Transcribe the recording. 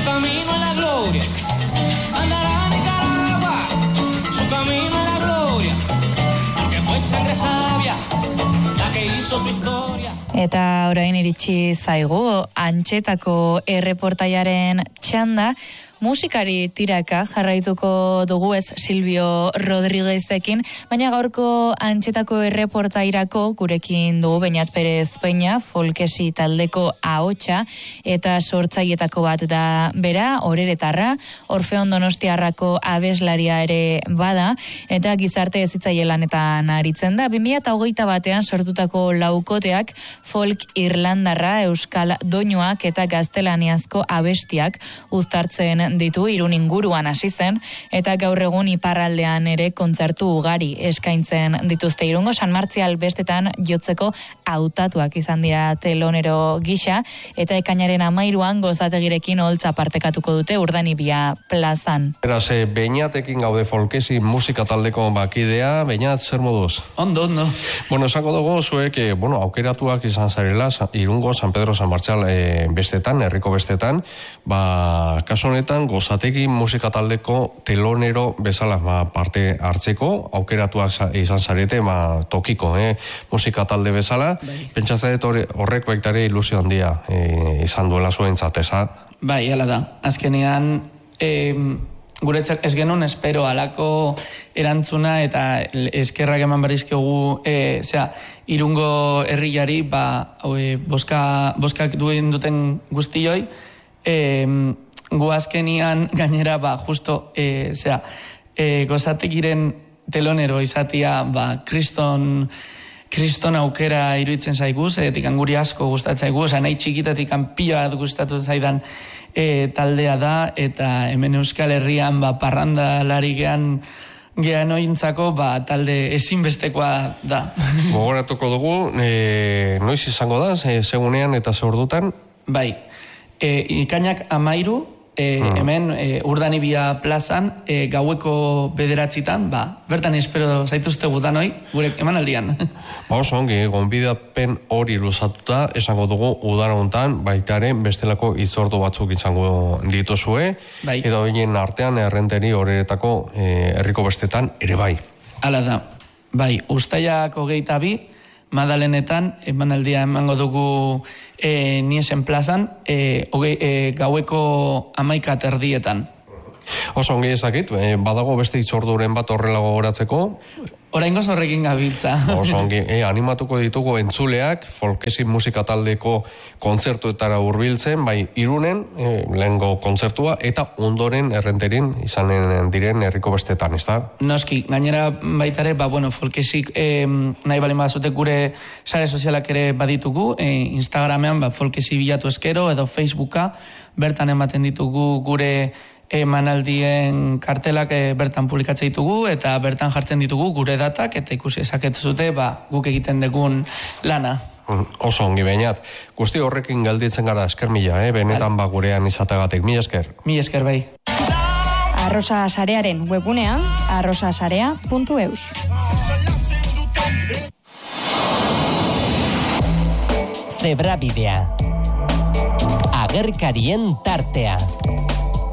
camino en la gloria. Andará en Nicaragua, su camino en la gloria. Porque fue sangre sabia la que hizo su historia. Eta orain iritsi zaigu Antxetako erreportaiaren txanda. Musikari tiraka jarraituko dugu ez Silvio Rodriguezekin, baina gaurko Antxetako erreportairako gurekin dugu Beñat Perez Peña, folkesi taldeko ahotsa eta sortzailetako bat da bera, oreretarra, Orfeon Donostiarrako abeslaria ere bada, eta gizarte hezitzaile lanetan aritzen da. 2021 sortutako laukoteak folk irlandarra, euskal doinuak eta gaztelaniazko abestiak uztartzen ditu. Irun inguruan hasi zen eta gaur egun iparraldean ere kontzertu ugari eskaintzen dituzte. Irungo San Martzial bestetan jotzeko hautatuak izan dira telonero gisa eta ekainaren 13an gozategirekin holtza partekatuko dute Urdanibia plazan. Beraz, Beñatekin gaude folkesi musika taldeko bakidea. Beñat, zer moduz? Ondo. Bueno, esango dugu zuek, aukeratuak izan zarela Irungo San Pedro San Martzial bestetan, herriko bestetan, kasu honetan gozategi musika taldeko telonero bezala parte hartzeko, aukeratuak izan zarete tokiko musika talde bezala. Pentsatzen dut horrek baitare ilusio handia izan duela zuentzat, eza? Bai, hala da. Azkenean, guretzak ez genuen espero halako erantzuna eta eskerrak eman barizkegu Irungo herriari boskak duten guztioi, gu azkenian gainera justo gozategiren telonero izatia kriston aukera iruditzen zaiguz, guri asko gustatzaigu, nahi txikitatik pila bat gustatu zaidan taldea da, eta hemen Euskal Herrian parrandalari gehan ointzako talde ezinbestekoa da. Gogoratuko dugu, noiz izango da, segunean eta zeordutan? Bai, ikainak 13, hemen Urdanibia plazan, gaueko 9:00, bertan espero zaituztegu danoi, gure emanaldian. Oso ongi, gonbidapen hori luzatuta, esango dugu udara hontan, baitaren bestelako izordu batzuk izango dituzue, edo hinen artean errenteri horretako herriko bestetan ere bai. Hala da, bai, uztailak 22, Madalenetan, emanaldia emango dugu Niesen plazan, gaueko 11:30. Oso ongi ezakit, badago beste itzorduren bat horrela gogoratzeko? Oraingoz horrekin gabiltza. Oso ongi, animatuko ditugu entzuleak, folkesi musika taldeko kontzertuetara hurbiltzen, bai Irunen, lehengo kontzertua, eta ondoren errenterin izanen diren herriko bestetan, ez da? Noski, gainera baitare, folkesik nahi balen bazutek gure sare sozialak ere baditugu, Instagramean folkesi bilatu eskero, edo Facebooka, bertan ematen ditugu gure emanaldien kartelak bertan publikatzen ditugu eta bertan jartzen ditugu gure datak eta ikusi ezaketzute guk egiten dugun lana. Oso ongi Beñat. Guzti horrekin galditzen gara esker mila, benetan gurean izategatik. Mila esker. Mila esker bai. Arrosa sarearen webunean arrosasarea.eus. Zebrabidea. Agerkarien tartea.